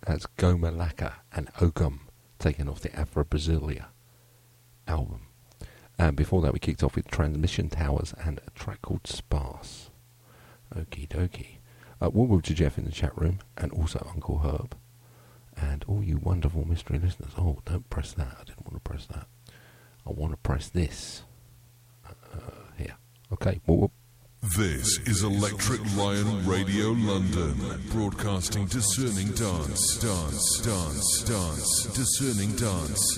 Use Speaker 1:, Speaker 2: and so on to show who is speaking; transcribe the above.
Speaker 1: That's Goma Laka and Ogum, taken off the Afro Brasilia album. And before that we kicked off with Transmission Towers and a track called Sparse. Okie dokie. Welcome to Jeff in the chat room, and also Uncle Herb, and all you wonderful mystery listeners. Oh, don't press that. I didn't want to press that. I want to press this. Here. Okay.
Speaker 2: This is Electric Lion Radio London, broadcasting discerning dance, discerning dance.